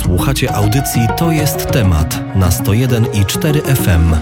Słuchacie audycji To jest temat na 101,4 FM.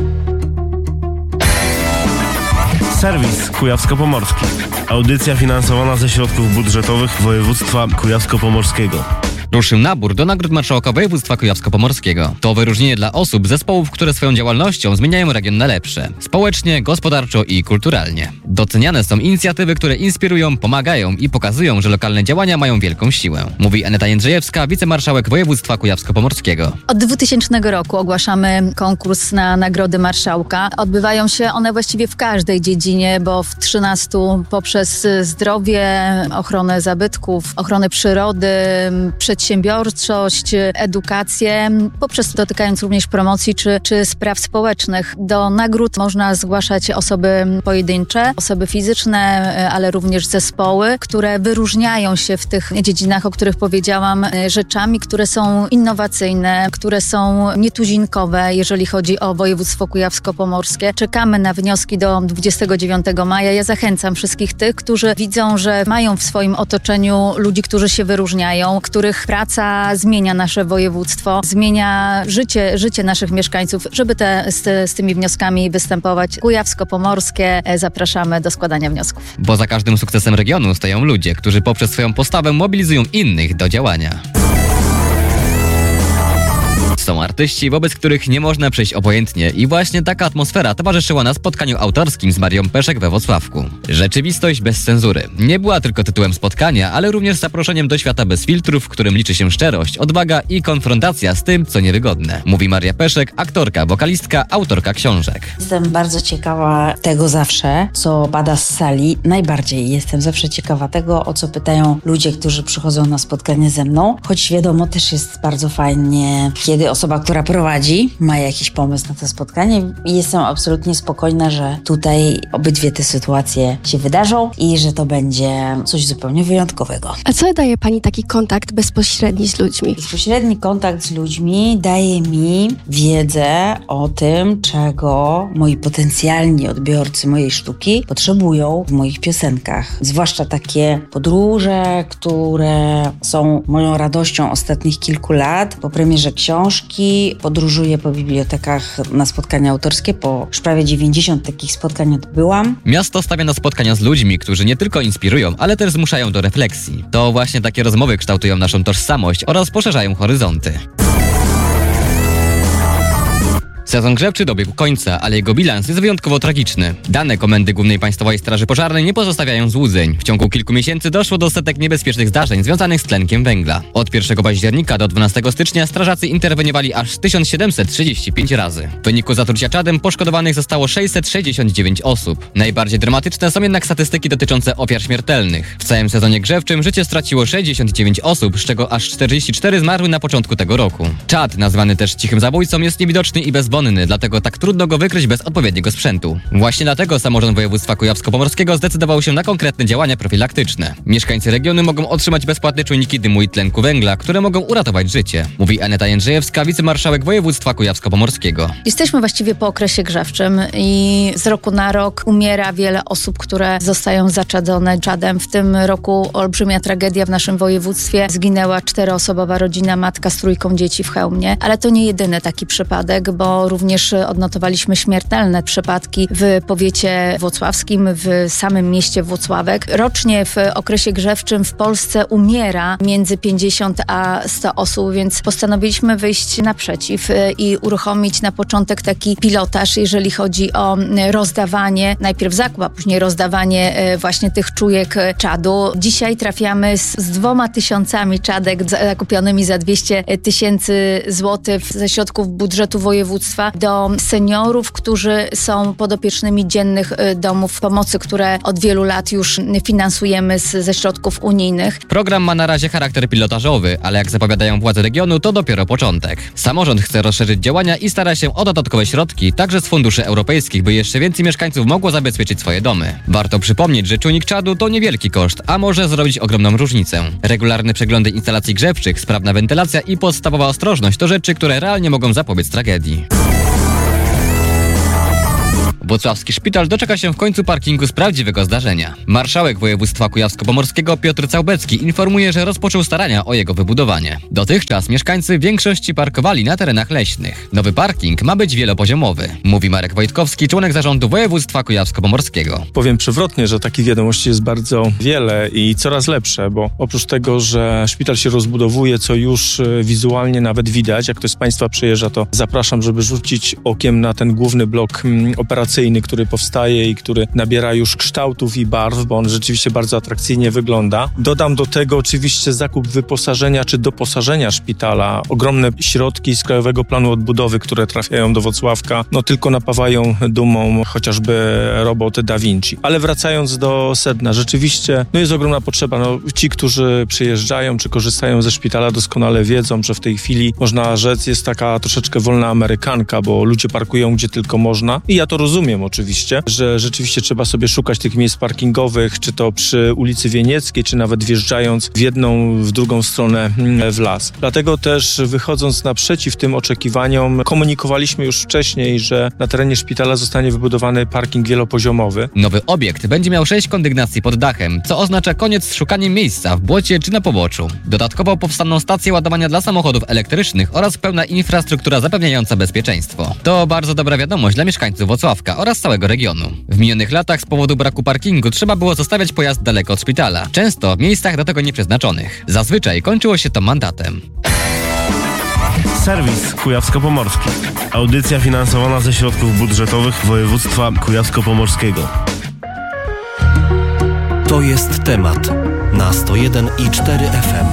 Serwis Kujawsko-Pomorski. Audycja finansowana ze środków budżetowych województwa kujawsko-pomorskiego. Ruszył nabór do nagród marszałka województwa kujawsko-pomorskiego. To wyróżnienie dla osób, zespołów, które swoją działalnością zmieniają region na lepsze. Społecznie, gospodarczo i kulturalnie. Doceniane są inicjatywy, które inspirują, pomagają i pokazują, że lokalne działania mają wielką siłę. Mówi Aneta Jędrzejewska, wicemarszałek województwa kujawsko-pomorskiego. Od 2000 roku ogłaszamy konkurs na nagrody marszałka. Odbywają się one właściwie w każdej dziedzinie, bo w 13 poprzez zdrowie, ochronę zabytków, ochronę przyrody, przedsiębiorczość, edukację, poprzez dotykając również promocji czy spraw społecznych. Do nagród można zgłaszać osoby pojedyncze, osoby fizyczne, ale również zespoły, które wyróżniają się w tych dziedzinach, o których powiedziałam, rzeczami, które są innowacyjne, które są nietuzinkowe, jeżeli chodzi o województwo kujawsko-pomorskie. Czekamy na wnioski do 29 maja. Ja zachęcam wszystkich tych, którzy widzą, że mają w swoim otoczeniu ludzi, którzy się wyróżniają, których praca zmienia nasze województwo, zmienia życie naszych mieszkańców, żeby z tymi wnioskami występować. Kujawsko-pomorskie, zapraszamy do składania wniosków. Bo za każdym sukcesem regionu stoją ludzie, którzy poprzez swoją postawę mobilizują innych do działania. Są artyści, wobec których nie można przejść obojętnie i właśnie taka atmosfera towarzyszyła na spotkaniu autorskim z Marią Peszek we Włocławku. Rzeczywistość bez cenzury nie była tylko tytułem spotkania, ale również zaproszeniem do świata bez filtrów, w którym liczy się szczerość, odwaga i konfrontacja z tym, co niewygodne. Mówi Maria Peszek, aktorka, wokalistka, autorka książek. Jestem bardzo ciekawa tego zawsze, co pada z sali. Najbardziej jestem zawsze ciekawa tego, o co pytają ludzie, którzy przychodzą na spotkanie ze mną. Choć wiadomo, też jest bardzo fajnie, kiedy osoba, która prowadzi, ma jakiś pomysł na to spotkanie i jestem absolutnie spokojna, że tutaj obydwie te sytuacje się wydarzą i że to będzie coś zupełnie wyjątkowego. A co daje Pani taki kontakt bezpośredni z ludźmi? Bezpośredni kontakt z ludźmi daje mi wiedzę o tym, czego moi potencjalni odbiorcy mojej sztuki potrzebują w moich piosenkach. Zwłaszcza takie podróże, które są moją radością ostatnich kilku lat. Po premierze książki podróżuję po bibliotekach na spotkania autorskie. Po już prawie 90 takich spotkań odbyłam. Miasto stawia na spotkania z ludźmi, którzy nie tylko inspirują, ale też zmuszają do refleksji. To właśnie takie rozmowy kształtują naszą tożsamość oraz poszerzają horyzonty. Sezon grzewczy dobiegł końca, ale jego bilans jest wyjątkowo tragiczny. Dane Komendy Głównej Państwowej Straży Pożarnej nie pozostawiają złudzeń. W ciągu kilku miesięcy doszło do setek niebezpiecznych zdarzeń związanych z tlenkiem węgla. Od 1 października do 12 stycznia strażacy interweniowali aż 1735 razy. W wyniku zatrucia czadem poszkodowanych zostało 669 osób. Najbardziej dramatyczne są jednak statystyki dotyczące ofiar śmiertelnych. W całym sezonie grzewczym życie straciło 69 osób, z czego aż 44 zmarły na początku tego roku. Czad, nazwany też cichym zabójcą, jest niewidoczny i bezwonny, dlatego tak trudno go wykryć bez odpowiedniego sprzętu. Właśnie dlatego samorząd województwa kujawsko-pomorskiego zdecydował się na konkretne działania profilaktyczne. Mieszkańcy regionu mogą otrzymać bezpłatne czujniki dymu i tlenku węgla, które mogą uratować życie, mówi Aneta Jędrzejewska, wicemarszałek województwa kujawsko-pomorskiego. Jesteśmy właściwie po okresie grzewczym i z roku na rok umiera wiele osób, które zostają zaczadzone czadem. W tym roku olbrzymia tragedia w naszym województwie. Zginęła 4-osobowa rodzina, matka z 3 dzieci w Chełmie. Ale to nie jedyny taki przypadek, bo również odnotowaliśmy śmiertelne przypadki w powiecie włocławskim, w samym mieście Włocławek. Rocznie w okresie grzewczym w Polsce umiera między 50 a 100 osób, więc postanowiliśmy wyjść naprzeciw i uruchomić na początek taki pilotaż, jeżeli chodzi o rozdawanie, najpierw zakup, a później rozdawanie właśnie tych czujek czadu. Dzisiaj trafiamy z 2000 czadek zakupionymi za 200 000 złotych ze środków budżetu województwa do seniorów, którzy są podopiecznymi dziennych domów pomocy, które od wielu lat już finansujemy ze środków unijnych. Program ma na razie charakter pilotażowy, ale jak zapowiadają władze regionu, to dopiero początek. Samorząd chce rozszerzyć działania i stara się o dodatkowe środki, także z funduszy europejskich, by jeszcze więcej mieszkańców mogło zabezpieczyć swoje domy. Warto przypomnieć, że czujnik czadu to niewielki koszt, a może zrobić ogromną różnicę. Regularne przeglądy instalacji grzewczych, sprawna wentylacja i podstawowa ostrożność to rzeczy, które realnie mogą zapobiec tragedii. Włocławski szpital doczeka się w końcu parkingu z prawdziwego zdarzenia. Marszałek województwa kujawsko-pomorskiego Piotr Całbecki informuje, że rozpoczął starania o jego wybudowanie. Dotychczas mieszkańcy w większości parkowali na terenach leśnych. Nowy parking ma być wielopoziomowy, mówi Marek Wojtkowski, członek zarządu województwa kujawsko-pomorskiego. Powiem przewrotnie, że takich wiadomości jest bardzo wiele i coraz lepsze, bo oprócz tego, że szpital się rozbudowuje, co już wizualnie nawet widać, jak ktoś z Państwa przyjeżdża, to zapraszam, żeby rzucić okiem na ten główny blok operacyjny, który powstaje i który nabiera już kształtów i barw, bo on rzeczywiście bardzo atrakcyjnie wygląda. Dodam do tego oczywiście zakup wyposażenia czy doposażenia szpitala. Ogromne środki z Krajowego Planu Odbudowy, które trafiają do Włocławka, tylko napawają dumą chociażby robot Da Vinci. Ale wracając do sedna, rzeczywiście jest ogromna potrzeba. Ci, którzy przyjeżdżają czy korzystają ze szpitala, doskonale wiedzą, że w tej chwili można rzec, jest taka troszeczkę wolna amerykanka, bo ludzie parkują gdzie tylko można i ja to rozumiem oczywiście, że rzeczywiście trzeba sobie szukać tych miejsc parkingowych, czy to przy ulicy Wienieckiej, czy nawet wjeżdżając w jedną, w drugą stronę w las. Dlatego też wychodząc naprzeciw tym oczekiwaniom, komunikowaliśmy już wcześniej, że na terenie szpitala zostanie wybudowany parking wielopoziomowy. Nowy obiekt będzie miał 6 kondygnacji pod dachem, co oznacza koniec z szukaniem miejsca w błocie czy na poboczu. Dodatkowo powstaną stacje ładowania dla samochodów elektrycznych oraz pełna infrastruktura zapewniająca bezpieczeństwo. To bardzo dobra wiadomość dla mieszkańców Włocławka oraz całego regionu. W minionych latach z powodu braku parkingu trzeba było zostawiać pojazd daleko od szpitala, często w miejscach do tego nieprzeznaczonych. Zazwyczaj kończyło się to mandatem. Serwis Kujawsko-Pomorski. Audycja finansowana ze środków budżetowych województwa kujawsko-pomorskiego. To jest temat na 101,4 FM.